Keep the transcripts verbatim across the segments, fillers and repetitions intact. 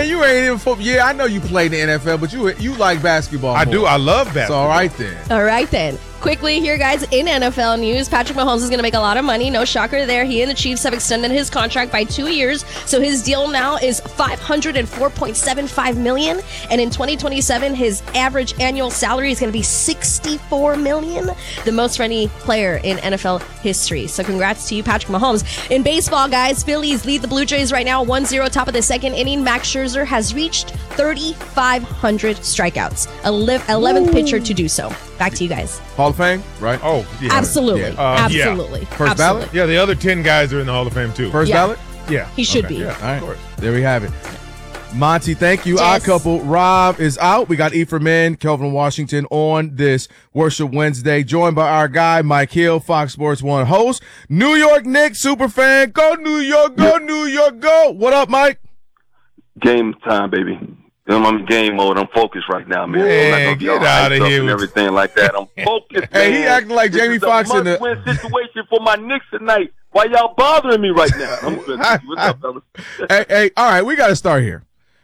Man, you ain't even football. Yeah, I know you played in the N F L, but you you like basketball I more. do. I love basketball. So, all right then. All right then. Quickly here, guys, in N F L news, Patrick Mahomes is going to make a lot of money. No shocker there. He and the Chiefs have extended his contract by two years, so his deal now is five hundred four point seven five million dollars, and in twenty twenty-seven, his average annual salary is going to be sixty-four million dollars, the most for any player in N F L history. So congrats to you, Patrick Mahomes. In baseball, guys, Phillies lead the Blue Jays right now one zero, top of the second inning. Max Scherzer has reached thirty-five hundred strikeouts, eleventh pitcher to do so. Back to you guys. Hall of Fame, right? Oh, yeah. Absolutely. Yeah. Uh, Absolutely. yeah. First Absolutely. ballot? Yeah, the other ten guys are in the Hall of Fame, too. First Yeah. ballot? Yeah. He should Okay. be. Yeah, All right. of course. There we have it. Monty, thank you. Yes. Odd couple. Rob is out. We got Ephraim in, Kelvin Washington on this Worship Wednesday, joined by our guy, Mike Hill, Fox Sports one host, New York Knicks superfan. Go New York, go New York, go. What up, Mike? Game time, baby. I'm in game mode. I'm focused right now, man. Man, I'm not gonna be get all outta hyped up here and with- everything like that. I'm focused, Hey, man. he acting like This Jamie is Foxx a in the- must-win situation for my Knicks tonight. Why y'all bothering me right now? I'm good. What's up, fellas? hey, hey, all right, we got to start here.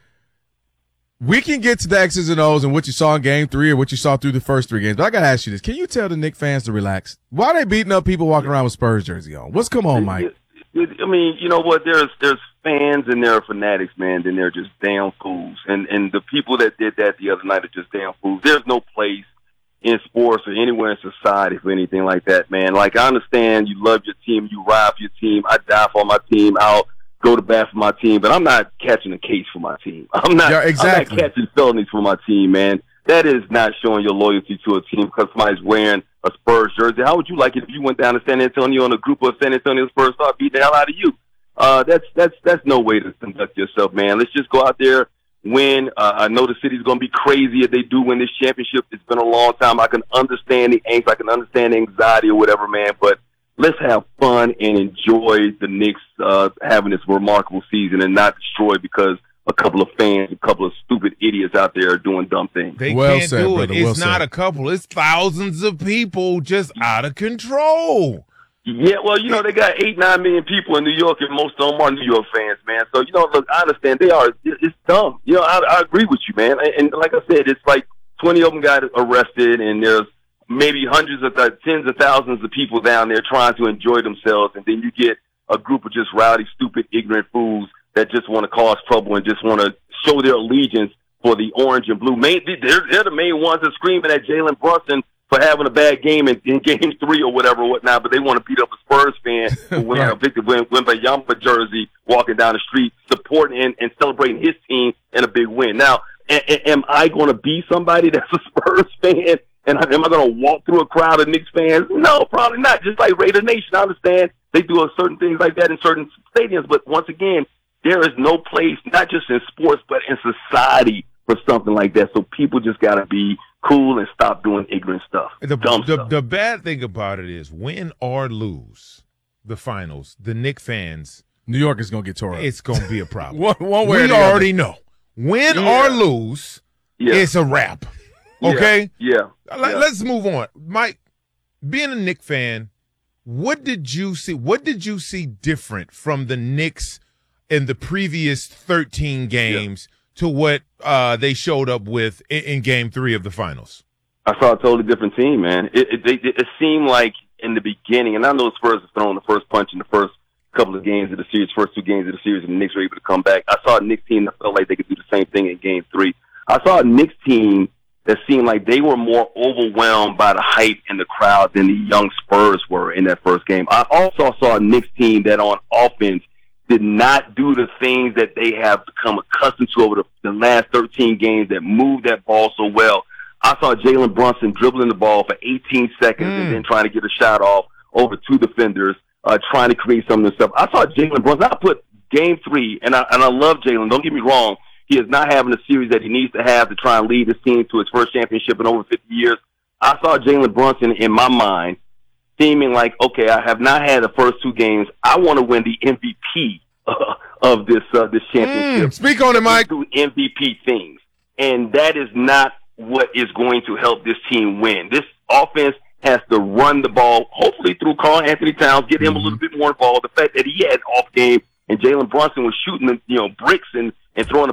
We can get to the X's and O's and what you saw in game three or what you saw through the first three games. But I got to ask you this. Can you tell the Knicks fans to relax? Why are they beating up people walking around with Spurs jersey on? What's come on, Mike? It- it- I mean, you know what? There's there's fans and there are fanatics, man. Then they're just damn fools. And and the people that did that the other night are just damn fools. There's no place in sports or anywhere in society for anything like that, man. Like, I understand you love your team, you ride for your team. I die for my team. I'll go to bat for my team, but I'm not catching a case for my team. I'm not. Yeah, exactly. I'm not catching felonies for my team, man. That is not showing your loyalty to a team because somebody's wearing a Spurs jersey. How would you like it if you went down to San Antonio and a group of San Antonio Spurs started beating the hell out of you? Uh, that's that's that's no way to conduct yourself, man. Let's just go out there, win. Uh, I know the city's going to be crazy if they do win this championship. It's been a long time. I can understand the angst. I can understand the anxiety or whatever, man. But let's have fun and enjoy the Knicks uh, having this remarkable season and not destroy because a couple of fans, a couple of stupid idiots out there are doing dumb things. They Well can't said, do it. brother. It's Well not said. a couple. It's thousands of people just out of control. Yeah, well, you know, they got eight, nine million people in New York, and most of them are New York fans, man. So, you know, look, I understand they are. It's dumb. You know, I, I agree with you, man. And like I said, it's like twenty of them got arrested, and there's maybe hundreds of th- tens of thousands of people down there trying to enjoy themselves, and then you get a group of just rowdy, stupid, ignorant fools that just want to cause trouble and just want to show their allegiance for the orange and blue. Main, they're, they're the main ones that are screaming at Jalen Brunson for having a bad game in, in game three or whatever or whatnot, but they want to beat up a Spurs fan who wearing a Victor Wembanyama jersey walking down the street, supporting and, and celebrating his team in a big win. Now, a, a, am I going to be somebody that's a Spurs fan? And am I going to walk through a crowd of Knicks fans? No, probably not. Just like Raider Nation, I understand they do certain things like that in certain stadiums. But once again, there is no place, not just in sports, but in society for something like that. So people just got to be cool and stop doing ignorant stuff. The, Dumb the, stuff. the bad thing about it is win or lose the finals, the Knicks fans, New York is going to get tore up. it's going to be a problem. one, one way or We the other. already know. Win Yeah. or lose, Yeah. it's a wrap. Yeah. Okay? Yeah. Let, Yeah. Let's move on. Mike, being a Knicks fan, what did you see? What did you see different from the Knicks in the previous thirteen games to what uh, they showed up with in, in Game Three of the finals? I saw a totally different team, man. It, it, it, it seemed like in the beginning, and I know the Spurs have thrown the first punch in the first couple of games of the series, first two games of the series, and the Knicks were able to come back. I saw a Knicks team that felt like they could do the same thing in Game Three. I saw a Knicks team that seemed like they were more overwhelmed by the hype in the crowd than the young Spurs were in that first game. I also saw a Knicks team that on offense did not do the things that they have become accustomed to over the, the last thirteen games that moved that ball so well. I saw Jalen Brunson dribbling the ball for eighteen seconds Mm. and then trying to get a shot off over two defenders, uh, trying to create something himself. I saw Jalen Brunson. I put game three, and I, and I love Jalen. Don't get me wrong. He is not having the series that he needs to have to try and lead his team to its first championship in over fifty years. I saw Jalen Brunson in my mind seeming like, okay, I have not had the first two games. I want to win the M V P uh, of this uh, this championship. Mm, speak on it, Mike. Do M V P things, and that is not what is going to help this team win. This offense has to run the ball, hopefully through Karl Anthony Towns, get him a little bit more involved. The fact that he had an off game and Jalen Brunson was shooting, you know, bricks and, and throwing the ball up the way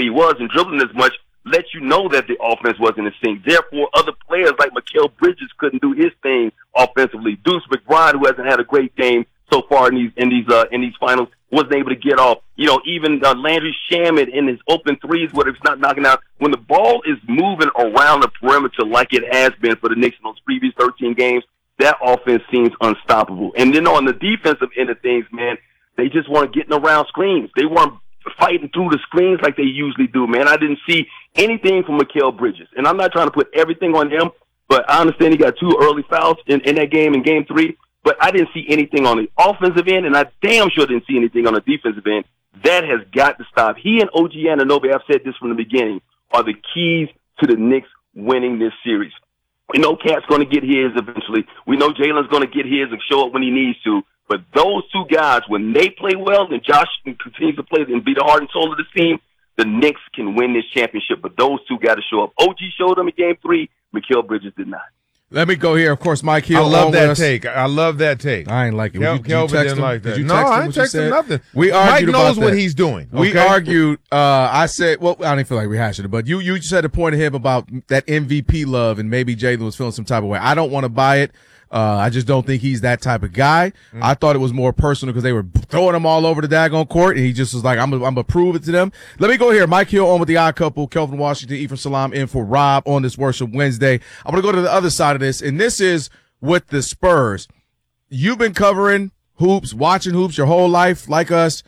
way he was and dribbling as much let you know that the offense wasn't in sync. Therefore, other players like Mikal Bridges couldn't do his thing offensively. Deuce McBride, who hasn't had a great game so far in these in these uh, in these finals, wasn't able to get off. You know, even uh, Landry Shamet in his open threes, whether it's not knocking out, when the ball is moving around the perimeter like it has been for the Knicks in those previous thirteen games, that offense seems unstoppable. And then on the defensive end of things, man, they just weren't getting around screens. They weren't fighting through the screens like they usually do, man. I didn't see anything from Mikal Bridges. And I'm not trying to put everything on him, but I understand he got two early fouls in, in that game, in game three. But I didn't see anything on the offensive end, and I damn sure didn't see anything on the defensive end. That has got to stop. He and O G Anunoby, I've said this from the beginning, are the keys to the Knicks winning this series. We know Cat's going to get his eventually. We know Jalen's going to get his and show up when he needs to. But those two guys, when they play well and Josh continues to play and be the heart and soul of this team, the Knicks can win this championship. But those two got to show up. O G showed them in game three. Mikal Bridges did not. Let me go here. Of course, Mike Hill. I love that us. take. I love that take. I ain't like it. Kel- you, Kelvin you didn't him? like that. Did you No, text I him ain't what you texting said? nothing. We Mike argued knows about what that. he's doing. We okay? argued. Uh, I said, well, I don't even feel like rehashing it, but you you just had a point of him about that M V P love, and maybe Jalen was feeling some type of way. I don't want to buy it. Uh, I just don't think he's that type of guy. Mm. I thought it was more personal because they were throwing him all over the daggone court, and he just was like, I'm gonna, I'm gonna prove it to them. Let me go here. Mike Hill on with the odd couple. Kelvin Washington, Ephraim Salaam in for Rob on this Worship Wednesday. I'm gonna go to the other side of this, and this is with the Spurs. You've been covering hoops, watching hoops your whole life, like us.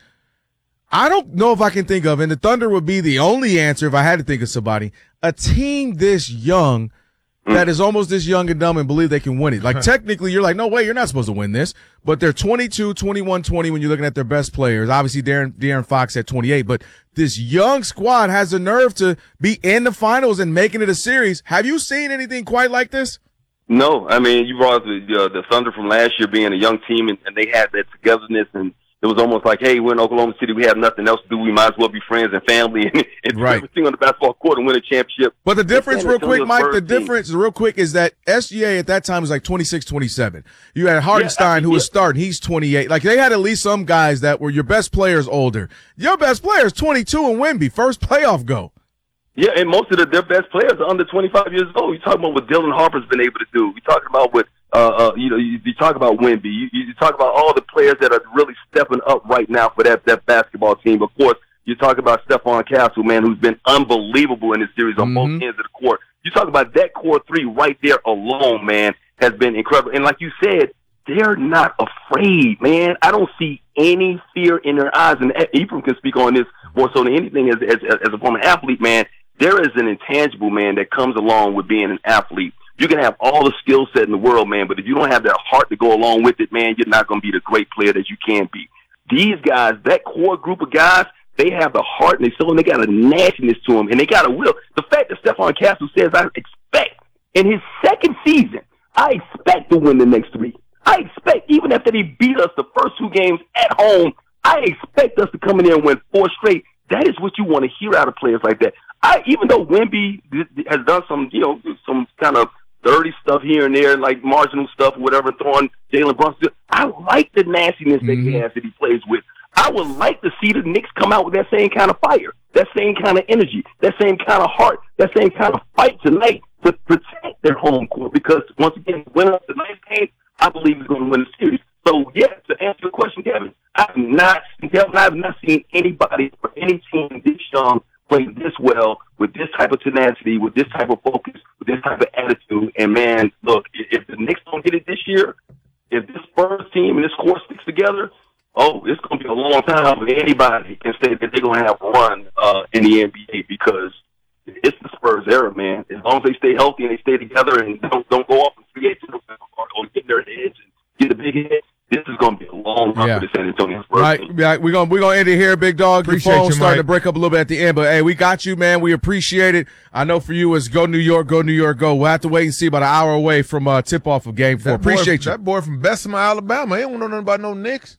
I don't know if I can think of, and the Thunder would be the only answer if I had to think of somebody, a team this young that is almost this young and dumb and believe they can win it. Like, technically, you're like, no way, you're not supposed to win this. But they're twenty-two, twenty-one, twenty when you're looking at their best players. Obviously, Darren, De'Aaron Fox at twenty-eight. But this young squad has the nerve to be in the finals and making it a series. Have you seen anything quite like this? No. I mean, you brought up the, uh, the Thunder from last year being a young team, and, and they had that togetherness, and it was almost like, hey, we're in Oklahoma City. We have nothing else to do. We might as well be friends and family and, and right. do everything on the basketball court and win a championship. But the difference, real quick, Mike, the team. difference, real quick, is that S G A at that time was like twenty-six, twenty-seven. You had Hartenstein, yeah, who was yeah. starting. He's twenty-eight. Like, they had at least some guys that were your best players older. Your best player is twenty-two and Wemby. First playoff go. Yeah, and most of the, their best players are under twenty-five years old. You're talking about what Dylan Harper's been able to do. We're talking about what, uh, uh, you know, you, you talk about Wemby. You, you talk about all the players that are really stepping up right now for that, that basketball team. Of course, you talk about Stephon Castle, man, who's been unbelievable in this series on mm-hmm. both ends of the court. You talk about that core three right there alone, man, has been incredible. And like you said, they're not afraid, man. I don't see any fear in their eyes. And Ephraim can speak on this more so than anything as, as, as a former athlete, man. There is an intangible, man, that comes along with being an athlete. You can have all the skill set in the world, man, but if you don't have that heart to go along with it, man, you're not going to be the great player that you can be. These guys, that core group of guys, they have the heart and they still, and they got a nastiness to them, and they got a will. The fact that Stephon Castle says, I expect in his second season, I expect to win the next three. I expect, even after they beat us the first two games at home, I expect us to come in there and win four straight. That is what you want to hear out of players like that. I, even though Wemby has done some, you know, some kind of dirty stuff here and there, like marginal stuff, whatever, throwing Jalen Brunson, I like the nastiness that mm-hmm. he has that he plays with. I would like to see the Knicks come out with that same kind of fire, that same kind of energy, that same kind of heart, that same kind of fight tonight to protect their home court. Because once again, winning tonight's game, I believe he's going to win the series. So, yeah, to answer your question, Kevin, I've not, Kevin, I've not seen anybody or any team this young play this well with this type of tenacity, with this type of focus, with this type of attitude. And, man, look, if the Knicks don't get it this year, if this Spurs team and this core sticks together, oh, it's going to be a long time for anybody can say that they're going to have a run uh, in the N B A because it's the Spurs era, man. As long as they stay healthy and they stay together and don't, don't go off and create or, or get their heads and get a big head, this is going to be a long run yeah. for the San Antonio Spurs. Right. Team. Yeah, we're going we're gonna end it here, big dog. Appreciate Your phone's you, starting Mike. to break up a little bit at the end, but, hey, we got you, man. We appreciate it. I know for you it's go New York, go New York, go. We'll have to wait and see about an hour away from uh, tip-off of Game four. That appreciate boy, you. That boy from Bessemer, Alabama, he don't know nothing about no Knicks.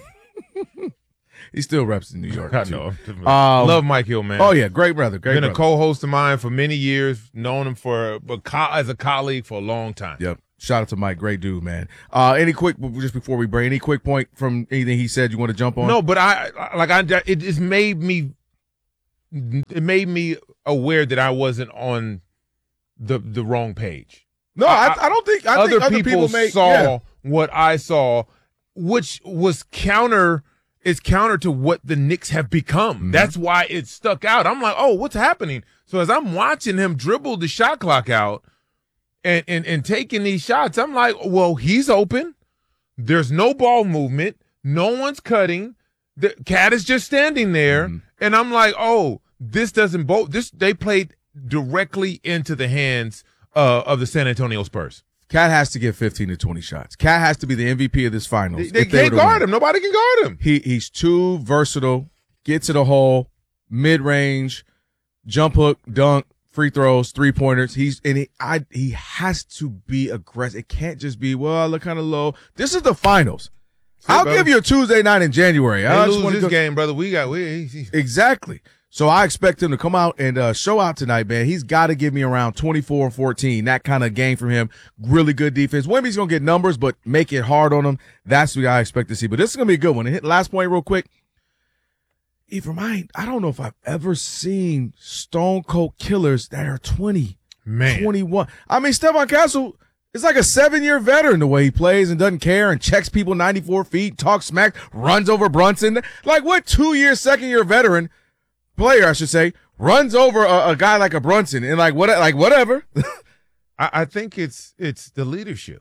He still reps in New York. I too. know. Um, Love Mike Hill, man. Oh, yeah, great brother. Great Been brother. a co-host of mine for many years. Known him for but co- as a colleague for a long time. Yep. Shout out to Mike. Great dude, man. Uh, any quick, just before we break, any quick point from anything he said you want to jump on? No, but I, like, I, it just made me it made me aware that I wasn't on the the wrong page. No, I, I don't think I other, think other people, people make, saw yeah. what I saw, which was counter is counter to what the Knicks have become. Mm-hmm. That's why it stuck out. I'm like, oh, what's happening? So as I'm watching him dribble the shot clock out and and, and taking these shots, I'm like, well, he's open. There's no ball movement. No one's cutting. The cat is just standing there, mm-hmm. and I'm like, oh, this doesn't both. This they played directly into the hands uh, of the San Antonio Spurs. Cat has to get fifteen to twenty shots. Cat has to be the M V P of this finals. They, they can't they guard win. him. Nobody can guard him. He he's too versatile. Get to the hole, mid range, jump hook, dunk, free throws, three pointers. He's and he I he has to be aggressive. It can't just be well. I look kind of low. This is the finals. See, I'll brother. give you a Tuesday night in January. They I lose just this go- game, brother. We got we he, exactly. So I expect him to come out and uh, show out tonight, man. He's got to give me around twenty-four and fourteen. That kind of game from him. Really good defense. Wemby's going to get numbers, but make it hard on him. That's what I expect to see. But this is going to be a good one. And hit last point real quick. Ephraim, I, I don't know if I've ever seen Stone Cold Killers that are twenty, man. twenty-one. I mean, Stephon Castle is like a seven-year veteran the way he plays and doesn't care and checks people ninety-four feet, talks smack, runs over Brunson. Like what two-year, second-year veteran player, I should say, runs over a, a guy like a Brunson and like what, like whatever. I, I think it's it's the leadership.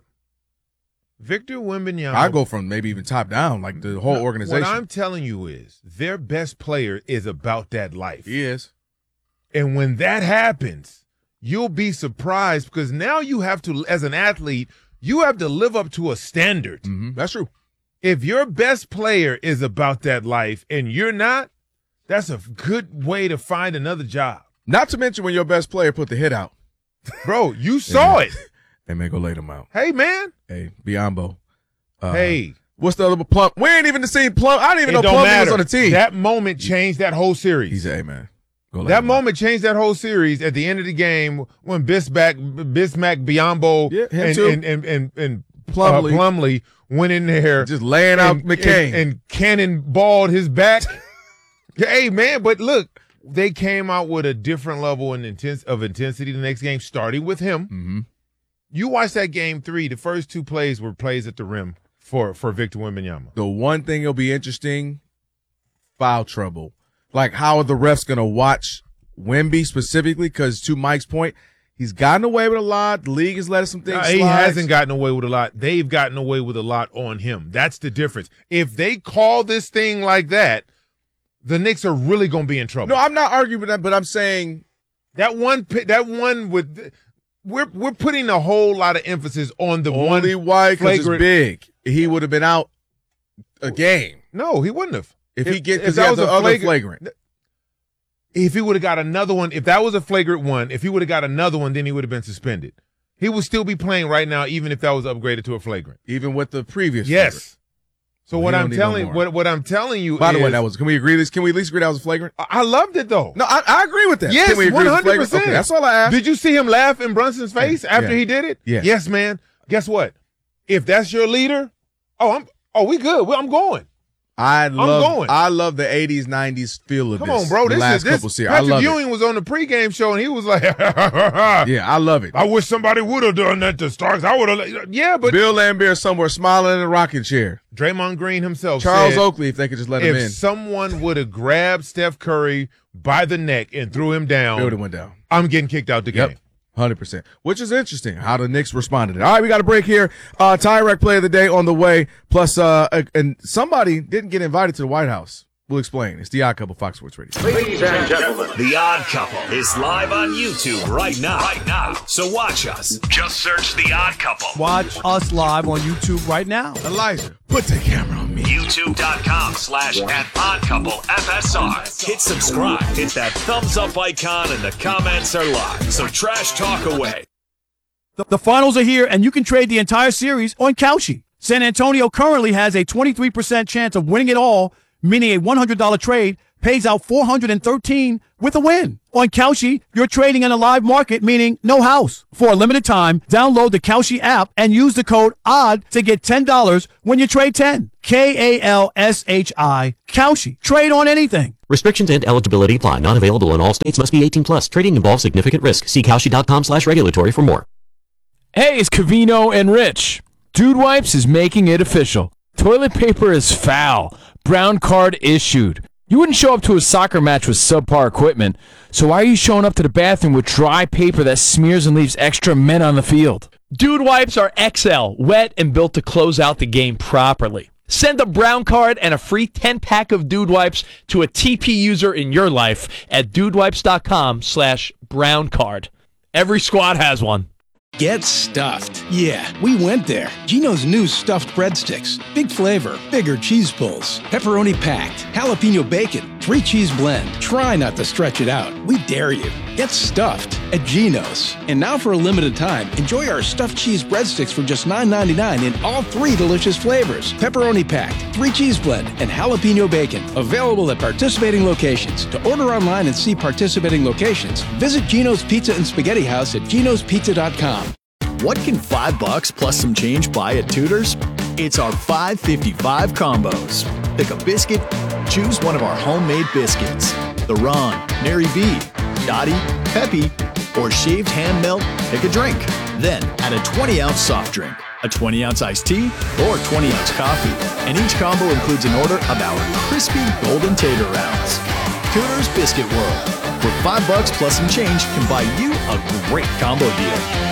Victor Wembanyama. I go from maybe even top down, like the whole organization. What I'm telling you is their best player is about that life. He is. And when that happens, you'll be surprised because now you have to, as an athlete, you have to live up to a standard. Mm-hmm. That's true. If your best player is about that life and you're not, that's a good way to find another job. Not to mention when your best player put the hit out. Bro, you saw it. And man, go lay them out. Hey, man. Hey, Biombo. Uh, hey. What's the other Plum? We ain't even the same Plum. I didn't even it know Plum was on the team. That moment changed that whole series. He's a, hey, man. Go lay that moment out. changed that whole series at the end of the game when Bismack, Bismack Biombo, yeah, and, and, and, and, and Plumlee. Uh, Plumlee went in there. Just laying out and, McCain. And, and cannonballed his back. Hey, man, but look, they came out with a different level and intense of intensity the next game, starting with him. Mm-hmm. You watch that game three, the first two plays were plays at the rim for, for Victor Wembanyama. The one thing that'll be interesting, foul trouble. Like, how are the refs going to watch Wemby specifically? Because to Mike's point, he's gotten away with a lot. The league has let us some things uh, slide. He hasn't gotten away with a lot. They've gotten away with a lot on him. That's the difference. If they call this thing like that, the Knicks are really going to be in trouble. No, I'm not arguing with that, but I'm saying that one, that one with, we're we're putting a whole lot of emphasis on the only one why because it's flagrant. big. He would have been out a game. No, he wouldn't have. If, if he get if that was a the other flagrant, flagrant. If he would have got another one, if that was a flagrant one, if he would have got another one, then he would have been suspended. He would still be playing right now, even if that was upgraded to a flagrant. Even with the previous. Yes. Flagrant. So well, what I'm no telling, what what I'm telling you. By is, the way, that was. Can we agree this? Can we at least agree that was a flagrant? I, I loved it though. No, I, I agree with that. Yes, can we agree one hundred percent. Okay, that's all I asked. Did you see him laugh in Brunson's face yeah, after yeah. he did it? Yeah. Yes, man. Guess what? If that's your leader, oh, I'm. Oh, we good. Well, I'm going. I love. going. I love the eighties, nineties feel of Come this. on, bro. The This last is this. couple series. I Patrick love Ewing it. was on the pregame show and he was like, "Yeah, I love it. I wish somebody would have done that to Starks. I would have." Yeah, but Bill Laimbeer somewhere smiling in a rocking chair. Draymond Green himself, Charles said, Oakley, if they could just let him if in, someone would have grabbed Steph Curry by the neck and threw him down, Bill went down. I'm getting kicked out the Yep. game. one hundred percent, which is interesting how the Knicks responded. All right, we got a break here. Uh, Tyrek play of the day on the way. Plus, uh, and somebody didn't get invited to the White House. We'll explain. It's The Odd Couple, Fox Sports Radio. Ladies and gentlemen, The Odd Couple is live on YouTube right now. Right now. So watch us. Just search The Odd Couple. Watch us live on YouTube right now. Elijah, put the camera on me. YouTube.com slash at Odd Couple F S R. Hit subscribe. Hit that thumbs up icon and the comments are live. So trash talk away. The, the finals are here, and you can trade the entire series on Kalshi. San Antonio currently has a twenty-three percent chance of winning it all, meaning a one hundred dollars trade pays out four hundred thirteen dollars with a win. On Kalshi, you're trading in a live market, meaning no house. For a limited time, download the Kalshi app and use the code ODD to get ten dollars when you trade ten. K A L S H I, Kalshi. Trade on anything. Restrictions and eligibility apply. Not available in all states. Must be eighteen plus. Trading involves significant risk. See Kalshi.com slash regulatory for more. Hey, it's Covino and Rich. Dude Wipes is making it official. Toilet paper is foul. Brown card issued. You wouldn't show up to a soccer match with subpar equipment, so why are you showing up to the bathroom with dry paper that smears and leaves extra men on the field? Dude Wipes are X L, wet and built to close out the game properly. Send a brown card and a free ten-pack of Dude Wipes to a T P user in your life at dudewipes.com slash brown card. Every squad has one. Get stuffed. Yeah, we went there. Geno's new stuffed breadsticks. Big flavor, bigger cheese pulls, pepperoni packed, jalapeno bacon, three cheese blend. Try not to stretch it out. We dare you. Get stuffed at Geno's. And now for a limited time, enjoy our stuffed cheese breadsticks for just nine ninety-nine in all three delicious flavors. Pepperoni packed, three cheese blend, and jalapeno bacon. Available at participating locations. To order online and see participating locations, visit Geno's Pizza and Spaghetti House at genos pizza dot com. What can five bucks plus some change buy at Tudor's? It's our five fifty-five combos. Pick a biscuit, choose one of our homemade biscuits. The Ron, Nary B, Dottie, Peppy, or shaved ham melt, pick a drink. Then add a twenty ounce soft drink, a twenty ounce iced tea, or twenty ounce coffee. And each combo includes an order of our crispy golden tater rounds. Tudor's Biscuit World, where five bucks plus some change can buy you a great combo deal.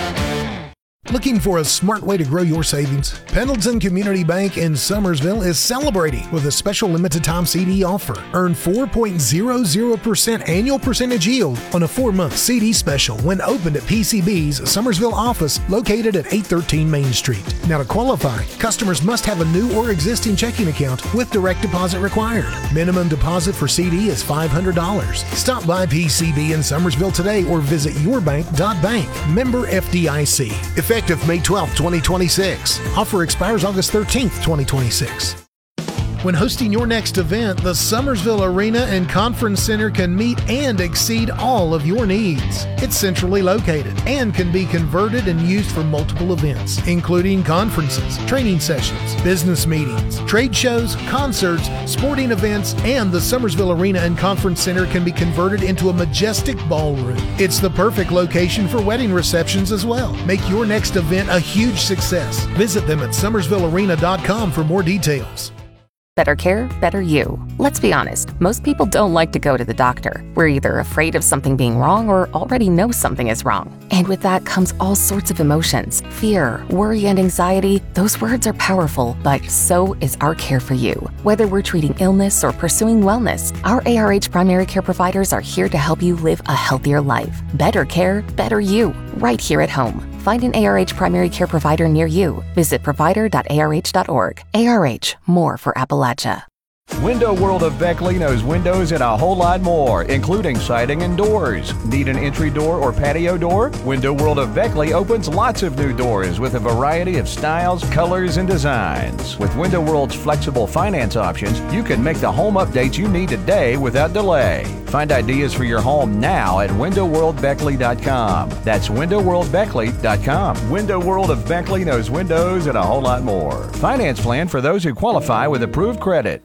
Looking for a smart way to grow your savings? Pendleton Community Bank in Summersville is celebrating with a special limited time C D offer. Earn four point zero zero percent annual percentage yield on a four-month C D special when opened at P C B's Summersville office located at eight thirteen Main Street. Now to qualify, customers must have a new or existing checking account with direct deposit required. Minimum deposit for C D is five hundred dollars. Stop by P C B in Summersville today or visit your bank dot bank. Member F D I C. Effective May twelfth, twenty twenty-six. Offer expires August thirteenth, twenty twenty-six. When hosting your next event, the Summersville Arena and Conference Center can meet and exceed all of your needs. It's centrally located and can be converted and used for multiple events, including conferences, training sessions, business meetings, trade shows, concerts, sporting events, and the Summersville Arena and Conference Center can be converted into a majestic ballroom. It's the perfect location for wedding receptions as well. Make your next event a huge success. Visit them at summersville arena dot com for more details. Better care, better you. Let's be honest, most people don't like to go to the doctor. We're either afraid of something being wrong or already know something is wrong. And with that comes all sorts of emotions. Fear, worry, and anxiety. Those words are powerful, but so is our care for you. Whether we're treating illness or pursuing wellness, our A R H primary care providers are here to help you live a healthier life. Better care, better you. Right here at home. Find an A R H primary care provider near you. Visit provider dot A R H dot org. A R H, more for Appalachia. Window World of Beckley knows windows and a whole lot more, including siding and doors. Need an entry door or patio door? Window World of Beckley opens lots of new doors with a variety of styles, colors, and designs. With Window World's flexible finance options, you can make the home updates you need today without delay. Find ideas for your home now at window world beckley dot com. That's window world beckley dot com. Window World of Beckley knows windows and a whole lot more. Finance plan for those who qualify with approved credit.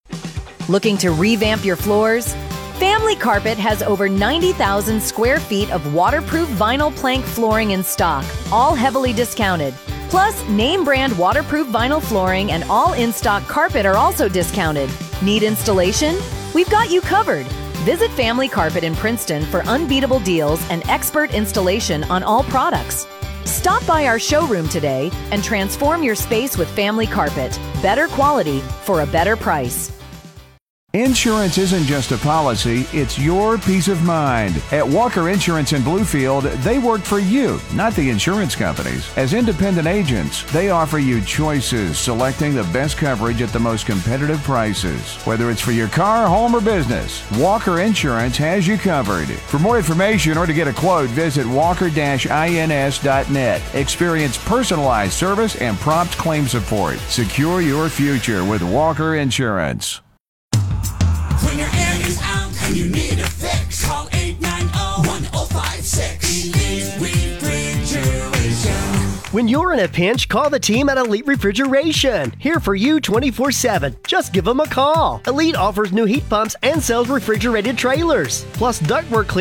Looking to revamp your floors? Family Carpet has over ninety thousand square feet of waterproof vinyl plank flooring in stock, all heavily discounted. Plus, name brand waterproof vinyl flooring and all in-stock carpet are also discounted. Need installation? We've got you covered. Visit Family Carpet in Princeton for unbeatable deals and expert installation on all products. Stop by our showroom today and transform your space with Family Carpet. Better quality for a better price. Insurance isn't just a policy, it's your peace of mind. At Walker Insurance in Bluefield, they work for you, not the insurance companies. As independent agents, they offer you choices, selecting the best coverage at the most competitive prices. Whether it's for your car, home, or business, Walker Insurance has you covered. For more information or to get a quote, visit walker dash ins dot net. Experience personalized service and prompt claim support. Secure your future with Walker Insurance. When your air is out and you need a fix, call eight nine zero, one zero five six. Refrigeration. When you're in a pinch, call the team at Elite Refrigeration. Here for you twenty-four seven. Just give them a call. Elite offers new heat pumps and sells refrigerated trailers. Plus ductwork cleaners.